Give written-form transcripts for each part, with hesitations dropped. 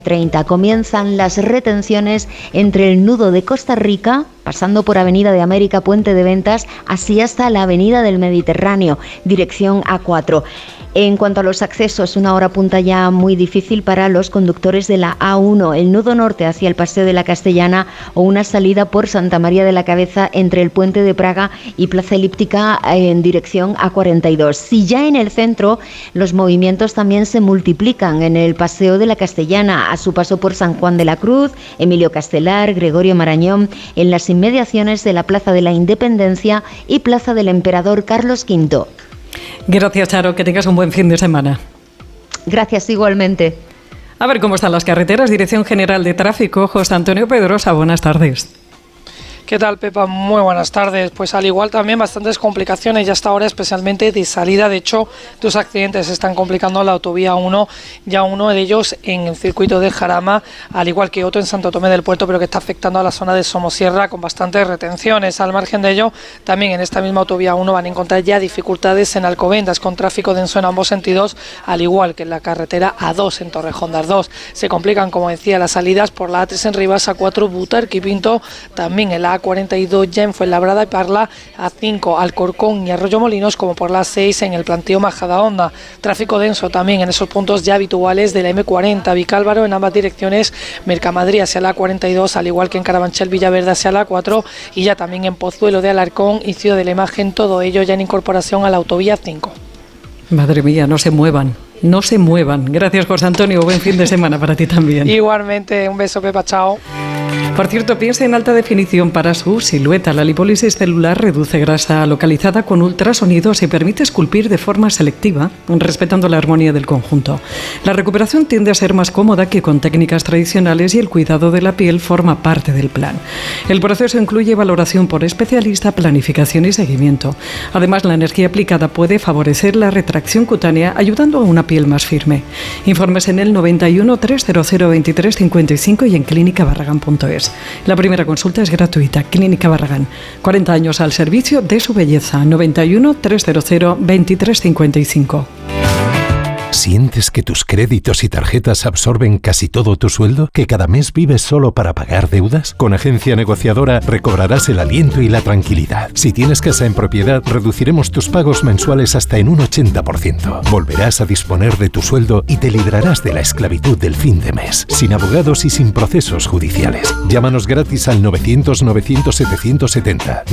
30. Comienzan las retenciones entre el nudo de Costa Rica, pasando por Avenida de América, Puente de Ventas, así hasta la Avenida del Mediterráneo, dirección A4. En cuanto a los accesos, una hora punta ya muy difícil para los conductores de la A1, el nudo norte hacia el Paseo de la Castellana o una salida por Santa María de la Cabeza entre el Puente de Praga y Plaza Elíptica en dirección A42. Si ya en el centro los movimientos también se multiplican en el Paseo de la Castellana, a su paso por San Juan de la Cruz, Emilio Castelar, Gregorio Marañón, en las inmediaciones de la Plaza de la Independencia y Plaza del Emperador Carlos V. Gracias, Charo, que tengas un buen fin de semana. Gracias, igualmente. A ver cómo están las carreteras. Dirección General de Tráfico, José Antonio Pedrosa, buenas tardes. ¿Qué tal, Pepa? Muy buenas tardes. Pues al igual también bastantes complicaciones ya hasta ahora, especialmente de salida. De hecho, 2 accidentes se están complicando la autovía 1, ya uno de ellos en el circuito de Jarama, al igual que otro en Santo Tomé del Puerto, pero que está afectando a la zona de Somosierra con bastantes retenciones. Al margen de ello, también en esta misma autovía 1 van a encontrar ya dificultades en Alcobendas, con tráfico denso en ambos sentidos, al igual que en la carretera A2 en Torrejón de Ardoz. Se complican, como decía, las salidas por la A3 en Rivas, A4 Butarque y Pinto, también en la A42 ya en Fuenlabrada y Parla, A5 Alcorcón y Arroyo Molinos, como por la A6 en el planteo Majadahonda. Tráfico denso también en esos puntos ya habituales de la M40, Vicálvaro en ambas direcciones, Mercamadrid hacia la A42, al igual que en Carabanchel Villaverde hacia la A4, y ya también en Pozuelo de Alarcón y Ciudad de la Imagen, todo ello ya en incorporación a la autovía 5. Madre mía, no se muevan. No se muevan. Gracias, José Antonio. Buen fin de semana para ti también. Igualmente, un beso, Pepa, chao. Por cierto, piensa en alta definición para su silueta. La lipólisis celular reduce grasa localizada con ultrasonidos y permite esculpir de forma selectiva, respetando la armonía del conjunto. La recuperación tiende a ser más cómoda que con técnicas tradicionales y el cuidado de la piel forma parte del plan. El proceso incluye valoración por especialista, planificación y seguimiento. Además, la energía aplicada puede favorecer la retracción cutánea, ayudando a una piel más firme. Informes en el 91 300 2355 y en clínicabarragán.es. La primera consulta es gratuita. Clínica Barragán, 40 años al servicio de su belleza. 91 300 2355. ¿Sientes que tus créditos y tarjetas absorben casi todo tu sueldo? ¿Que cada mes vives solo para pagar deudas? Con Agencia Negociadora recobrarás el aliento y la tranquilidad. Si tienes casa en propiedad, reduciremos tus pagos mensuales hasta en un 80%. Volverás a disponer de tu sueldo y te librarás de la esclavitud del fin de mes, sin abogados y sin procesos judiciales. Llámanos gratis al 900-900-770,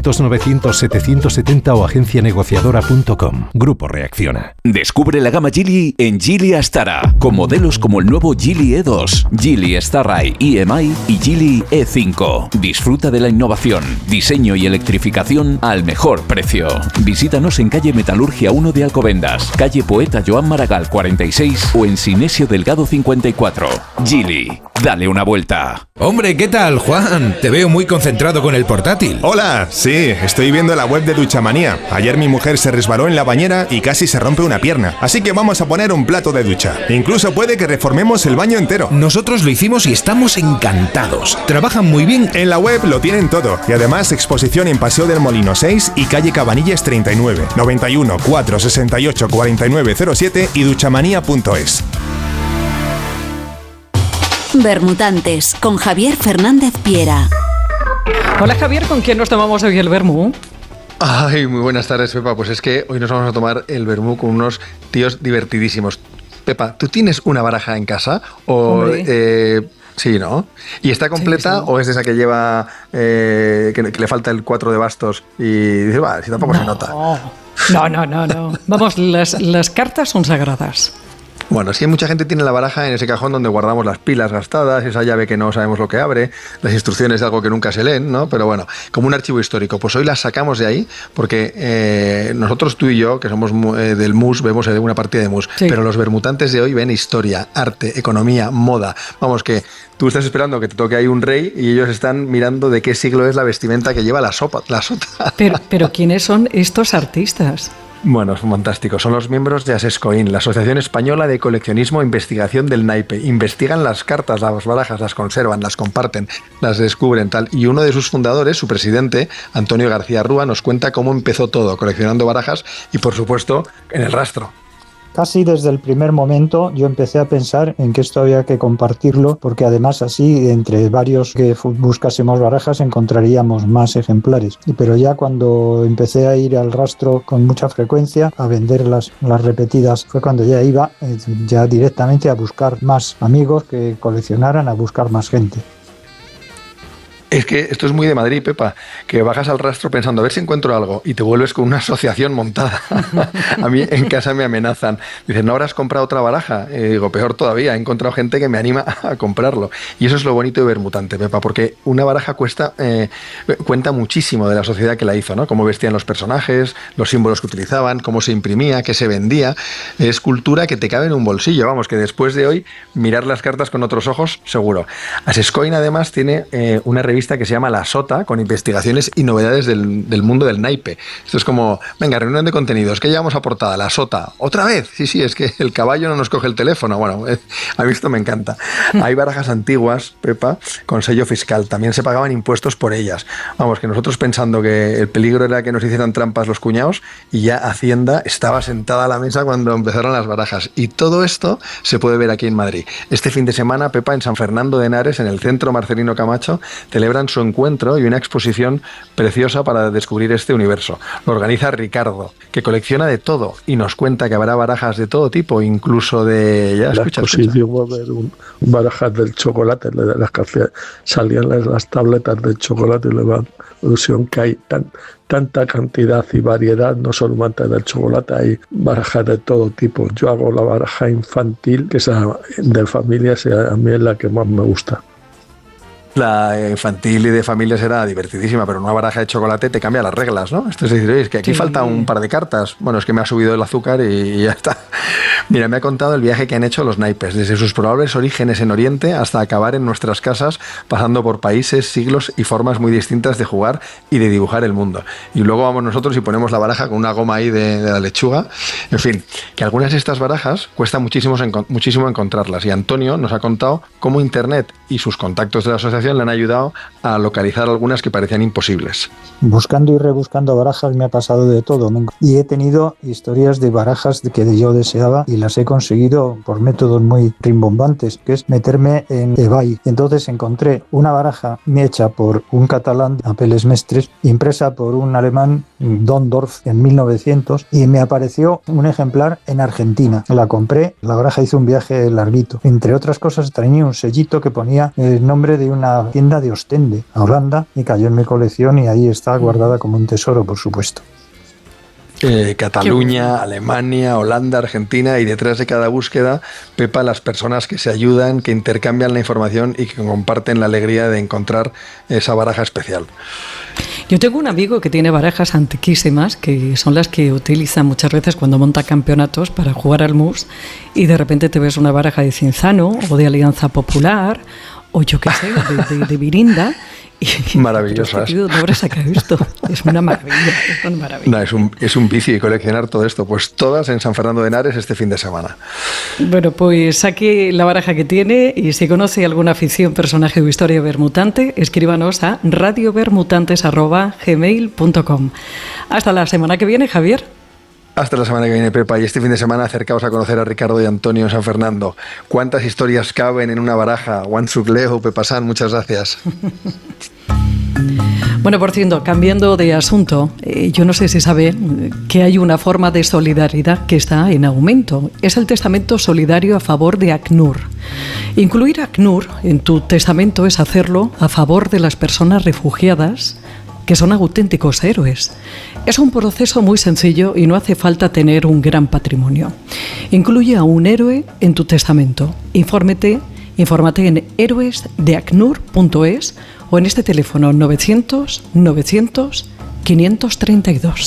900-900-770 o agencianegociadora.com. Grupo Reacciona. Descubre la gama Geely en Geely Astara, con modelos como el nuevo Geely E2, Geely Starride EMI y Geely E5. Disfruta de la innovación, diseño y electrificación al mejor precio. Visítanos en calle Metalurgia 1 de Alcobendas, calle Poeta Joan Maragall 46 o en Sinesio Delgado 54. Geely, dale una vuelta. Hombre, ¿qué tal, Juan? Te veo muy concentrado con el portátil. Hola, sí, estoy viendo la web de Duchamanía. Ayer mi mujer se resbaló en la bañera y casi se rompe una pierna. Así que vamos a poner un plato de ducha. Incluso puede que reformemos el baño entero. Nosotros lo hicimos y estamos encantados. Trabajan muy bien. En la web lo tienen todo. Y además exposición en Paseo del Molino 6 y calle Cabanillas 39, 91 468 4907 y duchamanía.es. Bermutantes, con Javier Fernández Piera. Hola, Javier, ¿con quién nos tomamos hoy el vermú? Ay, muy buenas tardes, Pepa. Pues es que hoy nos vamos a tomar el vermú con unos tíos divertidísimos. Pepa, ¿tú tienes una baraja en casa? O sí, ¿no? ¿Y está completa o es de esa que lleva que le falta el 4 de bastos y dice, va, si tampoco se nota? No. Vamos, las cartas son sagradas. Bueno, sí, mucha gente tiene la baraja en ese cajón donde guardamos las pilas gastadas, esa llave que no sabemos lo que abre, las instrucciones de algo que nunca se leen, ¿no? Pero bueno, como un archivo histórico. Pues hoy las sacamos de ahí porque nosotros, tú y yo, que somos del MUS, vemos una partida de MUS, sí. Pero los bermutantes de hoy ven historia, arte, economía, moda. Vamos, que tú estás esperando que te toque ahí un rey y ellos están mirando de qué siglo es la vestimenta que lleva la sota. Pero ¿quiénes son estos artistas? Bueno, son fantásticos. Son los miembros de Asescoin, la Asociación Española de Coleccionismo e Investigación del Naipe. Investigan las cartas, las barajas, las conservan, las comparten, las descubren, tal. Y uno de sus fundadores, su presidente, Antonio García Rúa, nos cuenta cómo empezó todo, coleccionando barajas y, por supuesto, en el rastro. Casi desde el primer momento yo empecé a pensar en que esto había que compartirlo, porque además así entre varios que buscásemos barajas encontraríamos más ejemplares. Pero ya cuando empecé a ir al rastro con mucha frecuencia a vender las repetidas, fue cuando ya iba ya directamente a buscar más amigos que coleccionaran, a buscar más gente. Es que esto es muy de Madrid, Pepa, que bajas al rastro pensando a ver si encuentro algo y te vuelves con una asociación montada. A mí en casa me amenazan. Dicen, ¿no habrás comprado otra baraja? Y digo, peor todavía, he encontrado gente que me anima a comprarlo. Y eso es lo bonito de Bermutante, Pepa, porque una baraja cuenta muchísimo de la sociedad que la hizo, ¿no? Cómo vestían los personajes, los símbolos que utilizaban, cómo se imprimía, qué se vendía. Es cultura que te cabe en un bolsillo. Vamos, que después de hoy mirar las cartas con otros ojos, seguro. Asescoin además tiene una revista que se llama La Sota, con investigaciones y novedades del mundo del naipe. Esto es como, venga, reunión de contenidos, ¿qué llevamos a portada? La Sota. ¿Otra vez? Sí, es que el caballo no nos coge el teléfono. Bueno, a mí esto me encanta. Hay barajas antiguas, Pepa, con sello fiscal. También se pagaban impuestos por ellas. Vamos, que nosotros pensando que el peligro era que nos hicieran trampas los cuñados, y ya Hacienda estaba sentada a la mesa cuando empezaron las barajas. Y todo esto se puede ver aquí en Madrid. Este fin de semana, Pepa, en San Fernando de Henares, en el Centro Marcelino Camacho, celebran su encuentro y una exposición preciosa para descubrir este universo. Lo organiza Ricardo, que colecciona de todo y nos cuenta que habrá barajas de todo tipo, incluso de... Ya, la exposición va a haber barajas del chocolate, de las que salían las tabletas de chocolate, y la ilusión que hay tanta cantidad y variedad, no solamente del chocolate, hay barajas de todo tipo. Yo hago la baraja infantil, que es de familias, y a mí es la que más me gusta. La infantil y de familia será divertidísima, pero una baraja de chocolate te cambia las reglas, ¿no? Esto es decir, es que aquí falta un par de cartas. Bueno, es que me ha subido el azúcar y ya está. Mira, me ha contado el viaje que han hecho los naipes, desde sus probables orígenes en Oriente hasta acabar en nuestras casas, pasando por países, siglos y formas muy distintas de jugar y de dibujar el mundo. Y luego vamos nosotros y ponemos la baraja con una goma ahí de la lechuga. En fin, que algunas de estas barajas cuesta muchísimo encontrarlas. Y Antonio nos ha contado cómo Internet y sus contactos de la asociación le han ayudado a localizar algunas que parecían imposibles. Buscando y rebuscando barajas me ha pasado de todo, y he tenido historias de barajas que yo deseaba y las he conseguido por métodos muy rimbombantes, que es meterme en eBay. Entonces encontré una baraja hecha por un catalán, Apeles Mestres, impresa por un alemán, Dondorf, en 1900, y me apareció un ejemplar en Argentina. La compré, la baraja hizo un viaje larguito. Entre otras cosas tenía un sellito que ponía el nombre de una tienda de Ostende, a Holanda, y cayó en mi colección y ahí está guardada como un tesoro, por supuesto. Cataluña, Alemania, Holanda, Argentina, y detrás de cada búsqueda, Pepa, las personas que se ayudan, que intercambian la información y que comparten la alegría de encontrar esa baraja especial. Yo tengo un amigo que tiene barajas antiquísimas, que son las que utiliza muchas veces cuando monta campeonatos para jugar al mus, y de repente te ves una baraja de Cinzano o de Alianza Popular, o yo qué sé, de Virinda. Maravillosas. ¿De dónde habrás sacado esto? Es una maravilla, es una maravilla. No, es un vicio y coleccionar todo esto. Pues todas en San Fernando de Henares este fin de semana. Bueno, pues saque la baraja que tiene, y si conoce alguna afición, personaje o historia bermutante, escríbanos a radiobermutantes@gmail.com. Hasta la semana que viene, Javier. Hasta la semana que viene, Pepa, y este fin de semana acercaos a conocer a Ricardo y Antonio en San Fernando. ¿Cuántas historias caben en una baraja? Wansuk Leo, Pepa San, muchas gracias. Bueno, por cierto, cambiando de asunto, yo no sé si sabe que hay una forma de solidaridad que está en aumento. Es el testamento solidario a favor de ACNUR. Incluir ACNUR en tu testamento es hacerlo a favor de las personas refugiadas, que son auténticos héroes. Es un proceso muy sencillo y no hace falta tener un gran patrimonio. Incluye a un héroe en tu testamento. Infórmate en héroesdeacnur.es o en este teléfono 900 900 532.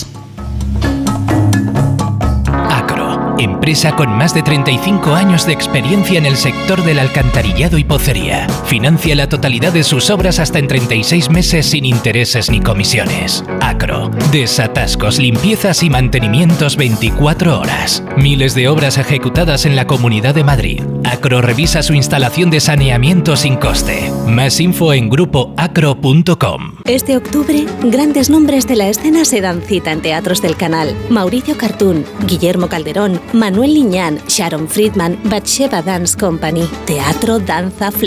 Empresa con más de 35 años de experiencia en el sector del alcantarillado y pocería. Financia la totalidad de sus obras hasta en 36 meses sin intereses ni comisiones. Acro. Desatascos, limpiezas y mantenimientos 24 horas. Miles de obras ejecutadas en la Comunidad de Madrid. Acro revisa su instalación de saneamiento sin coste. Más info en grupoacro.com. Este octubre, grandes nombres de la escena se dan cita en teatros del canal. Mauricio Cartún, Guillermo Calderón, Manuel Liñán, Sharon Friedman, Batsheva Dance Company. Teatro, danza,